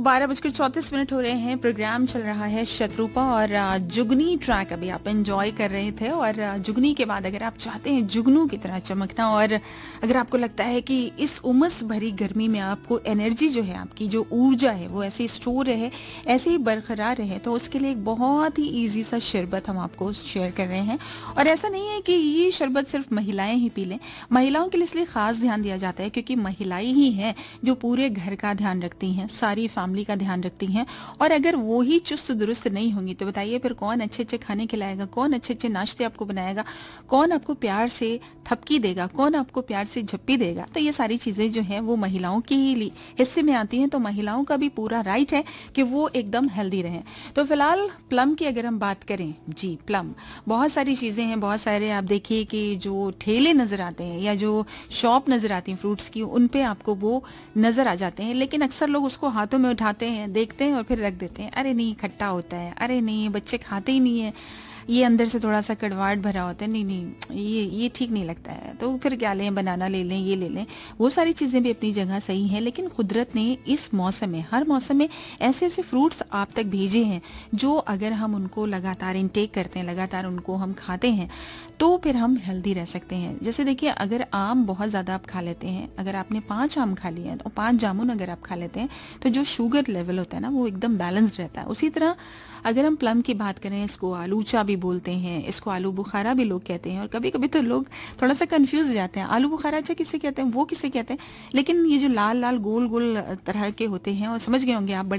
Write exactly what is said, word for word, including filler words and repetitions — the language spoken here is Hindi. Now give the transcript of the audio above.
बारह बजकर चौंतीस मिनट हो रहे हैं। प्रोग्राम चल रहा है शत्रुपा और आ, जुगनी ट्रैक अभी आप एंजॉय कर रहे थे। और आ, जुगनी के बाद अगर आप चाहते हैं जुगनू की तरह चमकना और अगर आपको लगता है कि इस उमस भरी गर्मी में आपको एनर्जी जो है, आपकी जो ऊर्जा है वो ऐसे स्टोर रहे, ऐसे ही बरकरार रहे, तो उसके लिए एक बहुत ही ईजी सा शरबत हम आपको शेयर कर रहे हैं। और ऐसा नहीं है कि ये शरबत सिर्फ महिलाएं ही पी लें, महिलाओं के लिए इसलिए खास ध्यान दिया जाता है क्योंकि महिलाएं ही हैं जो पूरे घर का ध्यान रखती हैं, सारी फैमिली का ध्यान रखती हैं। और अगर वो ही चुस्त दुरुस्त नहीं होंगी तो बताइए फिर कौन अच्छे अच्छे खाने खिलाएगा, कौन अच्छे अच्छे नाश्ते आपको बनाएगा, कौन आपको प्यार से थपकी देगा, कौन आपको प्यार से झप्पी देगा। तो ये सारी चीजें जो हैं वो महिलाओं के ही हिस्से में आती हैं, तो महिलाओं का भी पूरा राइट है कि वो एकदम हेल्दी रहें। तो फिलहाल प्लम की अगर हम बात करें, जी प्लम, बहुत सारी चीजें हैं, बहुत सारे आप देखिए कि जो ठेले नजर आते हैं या जो शॉप नजर आती हैं फ्रूट्स की, उन पे आपको वो नजर आ जाते हैं, लेकिन अक्सर लोग उसको हाथों में उठाते हैं, देखते हैं और फिर रख देते हैं। अरे नहीं खट्टा होता है, अरे नहीं बच्चे खाते ही नहीं है, ये अंदर से थोड़ा सा कड़वाहट भरा होता है, नहीं नहीं ये ये ठीक नहीं लगता है, तो फिर क्या लें, बनाना ले लें, ये ले लें। वो सारी चीज़ें भी अपनी जगह सही हैं, लेकिन कुदरत ने इस मौसम में, हर मौसम में ऐसे ऐसे फ्रूट्स आप तक भेजे हैं जो अगर हम उनको लगातार इनटेक करते हैं, लगातार उनको हम खाते हैं, तो फिर हम हेल्दी रह सकते हैं। जैसे देखिए, अगर आम बहुत ज़्यादा आप खा लेते हैं, अगर आपने पाँच आम खा लिए हैं और पाँच जामुन अगर आप खा लेते हैं, तो जो शुगर लेवल होता है ना वो एकदम बैलेंस्ड रहता है। उसी तरह अगर हम प्लम की बात करें, इसको आलूचा भी बोलते हैं, इसको आलू बुखारा भी लोग कहते हैं, और कभी कभी तो लोग थोड़ा सा कंफ्यूज हो जाते हैं, आलू बुखारा अच्छा किसे कहते हैं, वो किसे कहते हैं। लेकिन ये जो लाल लाल गोल गोल तरह के होते हैं, और समझ गए होंगे आप, बड़े